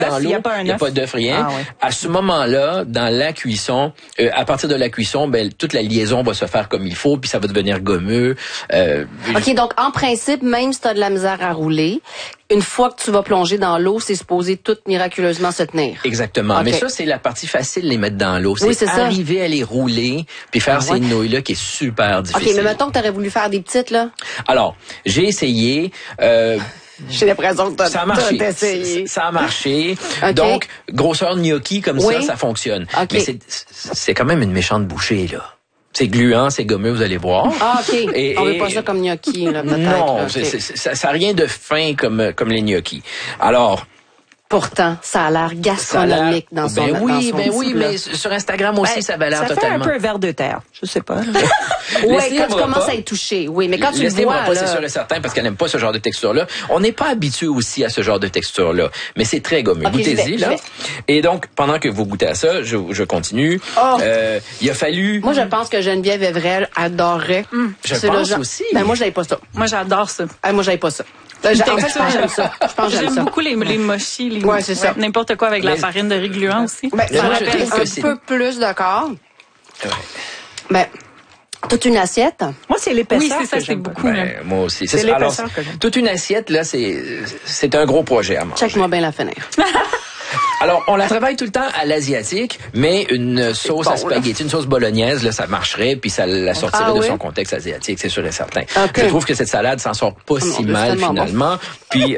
dans l'eau, il n'y a pas d'œuf, rien. Ah, ouais. À ce moment-là, dans la cuisson, à partir de la cuisson, ben toute la liaison va se faire comme il faut, puis ça va devenir gommeux. OK, donc en principe, même si tu as de la misère à rouler, une fois que tu vas plonger dans l'eau, c'est supposé tout miraculeusement se tenir. Exactement. Okay. Mais ça, c'est la partie facile, les mettre dans l'eau. Oui, c'est arriver à les rouler, puis faire ces nouilles-là qui est super difficile. OK, mais mettons que tu aurais voulu faire des petites, là. Alors, j'ai essayé... J'ai l'impression que ça a marché. Ça a marché. Okay. Donc, grosseur gnocchi comme ça fonctionne. Okay. Mais c'est quand même une méchante bouchée, là. C'est gluant, c'est gommeux, vous allez voir. Ah, OK. On veut pas ça comme gnocchi, là, peut-être. Non, ça n'a rien de fin comme les gnocchis. Alors... Pourtant, ça a l'air gastronomique dans son oui, mais sur Instagram aussi, ça va l'air totalement. Ça fait un peu ver de terre, je sais pas. Oui, quand tu commences à y toucher, oui, mais quand tu le vois, pas, c'est sûr et certain, parce qu'elle n'aime pas ce genre de texture-là. On n'est pas habitué aussi à ce genre de texture-là, mais c'est très gommeux. Goûtez-y, là. Et donc, pendant que vous goûtez à ça, je continue. Il a fallu... Moi, je pense que Geneviève Evrel adorerait. Je pense aussi. Ben, moi, j'avais pas ça. Moi, j'adore ça. Moi, j'avais pas ça. En fait, je pense que j'aime ça. J'aime beaucoup les mochis, c'est ça. N'importe quoi avec la farine de riz gluant aussi. Ben, ça rappelle un peu plus de corps. Ben, toute une assiette. Moi, c'est l'épaisseur. Oui, c'est ça, c'est beaucoup. Moi aussi. C'est l'épaisseur que j'aime. Toute une assiette, là, c'est un gros projet à manger. Check-moi bien la fenêtre. Alors, on la travaille tout le temps à l'asiatique, mais une sauce à spaghetti, une sauce bolognaise, là, ça marcherait, puis ça la sortirait de son contexte asiatique, c'est sûr et certain. Okay. Je trouve que cette salade s'en sort pas si mal, finalement. Puis,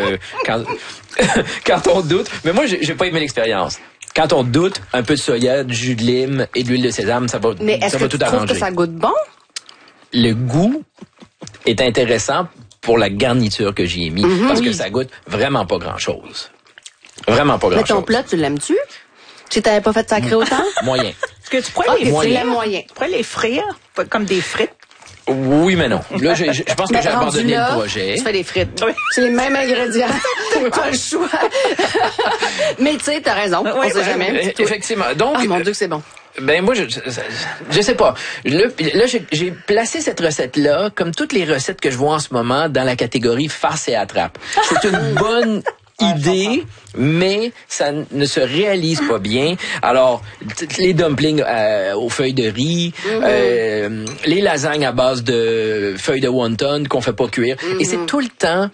quand on doute, mais moi, j'ai pas aimé l'expérience. Quand on doute, un peu de soya, du jus de lime et de l'huile de sésame, ça va tout arranger. Mais est-ce que tu trouves que ça goûte bon? Le goût est intéressant pour la garniture que j'y ai mis, parce que ça goûte vraiment pas grand-chose. Vraiment pas grand-chose. Mais ton plat, tu l'aimes-tu? Tu t'avais pas fait sacrer autant? Moyen. Est-ce que tu pourrais moyen. Tu pourrais les frire comme des frites? Oui, mais non. Là, je pense que j'ai abandonné le projet. Tu fais des frites. Oui. C'est les mêmes ingrédients. Pas le choix. Mais tu sais, t'as raison. On sait jamais. Effectivement. Donc, mon Dieu, que c'est bon. Ben moi, je sais pas. Là, j'ai placé cette recette-là, comme toutes les recettes que je vois en ce moment, dans la catégorie farce et attrape. C'est une bonne idée, mais ça ne se réalise pas bien. Alors, les dumplings aux feuilles de riz, les lasagnes à base de feuilles de wonton qu'on fait pas cuire, et c'est tout le temps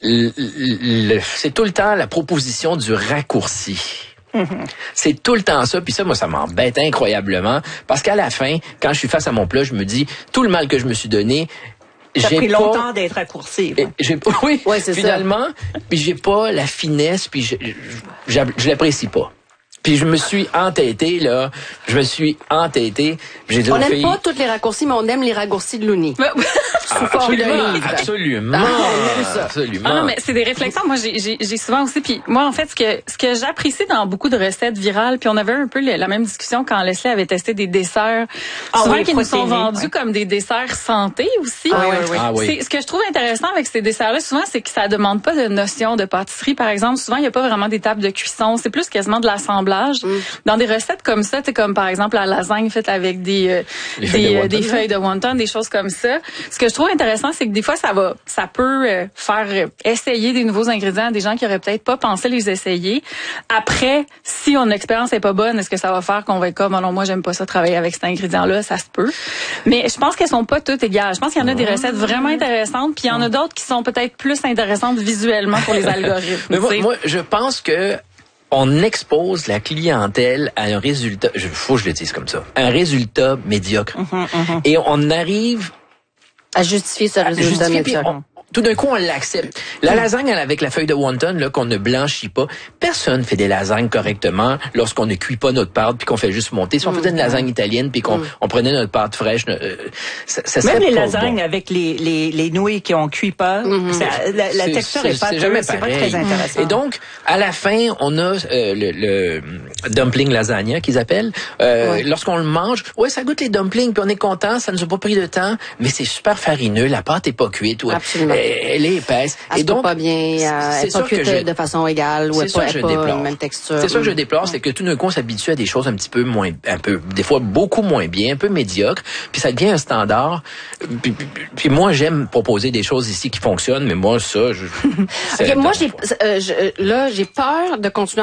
la proposition du raccourci. C'est tout le temps ça, puis ça, moi, ça m'embête incroyablement, parce qu'à la fin, quand je suis face à mon plat, je me dis, tout le mal que je me suis donné, ça a pris longtemps d'être raccourci. Oui, c'est finalement, puis j'ai pas la finesse, puis je l'apprécie pas. Puis je me suis entêté, là. J'ai dit on n'aime pas tous les raccourcis, mais on aime les raccourcis de Looney. Absolument. Ah non, mais c'est des réflexions. Moi, j'ai souvent aussi, puis moi, en fait, ce que j'apprécie dans beaucoup de recettes virales, puis on avait un peu la même discussion quand Leslie avait testé des desserts, souvent qui nous sont vendus comme des desserts santé aussi. Ce que je trouve intéressant avec ces desserts-là, souvent, c'est que ça demande pas de notion de pâtisserie, par exemple. Souvent, il y a pas vraiment d'étape de cuisson. C'est plus quasiment de l'assemblage. Dans des recettes comme ça, comme par exemple la lasagne faite avec des feuilles de wonton, des choses comme ça. Ce que je trouve intéressant, c'est que des fois ça peut faire essayer des nouveaux ingrédients à des gens qui auraient peut-être pas pensé les essayer. Après, si notre expérience est pas bonne, est-ce que ça va faire qu'on va être comme non, moi j'aime pas ça travailler avec cet ingrédient-là, ça se peut. Mais je pense qu'elles sont pas toutes égales. Je pense qu'il y en a des recettes vraiment intéressantes, puis il y en a d'autres qui sont peut-être plus intéressantes visuellement pour les algorithmes. Mais moi, je pense que on expose la clientèle à un résultat, faut que je le dise comme ça, un résultat médiocre. Et on arrive à justifier ce résultat médiocre. Tout d'un coup, on l'accepte. La lasagne avec la feuille de wonton, là, qu'on ne blanchit pas, personne fait des lasagnes correctement lorsqu'on ne cuit pas notre pâte puis qu'on fait juste monter. Si on faisait une lasagne italienne puis qu'on prenait notre pâte fraîche, ça serait même les lasagnes avec les nouilles qui ont cuit pas, la texture est pas très intéressante. Et donc, à la fin, on a le dumpling lasagna qu'ils appellent. Lorsqu'on le mange, ça goûte les dumplings puis on est content, ça nous a pas pris de temps, mais c'est super farineux, la pâte est pas cuite. Absolument. elle est épaisse. Et donc pas bien, elle est pas cuite de façon égale ou elle n'est pas même texture. C'est ça que je déplore, c'est que tout d'un coup on s'habitue à des choses un petit peu moins, des fois beaucoup moins bien, un peu médiocre, puis ça devient un standard. Puis moi j'aime proposer des choses ici qui fonctionnent, mais moi ça, OK, moi j'ai peur de continuer